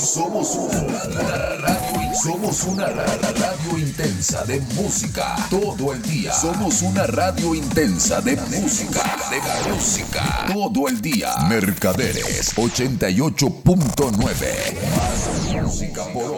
Somos una radio intensa de música todo el día. Somos una radio intensa de música, todo el día. Mercaderes 88.9. Más música por